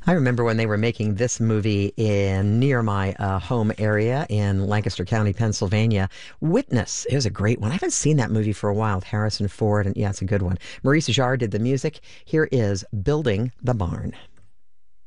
I remember when they were making this movie near my home area in Lancaster County, Pennsylvania. Witness is a great one. I haven't seen that movie for a while with Harrison Ford, and yeah, it's a good one. Maurice Jarre did the music. Here is Building the Barn.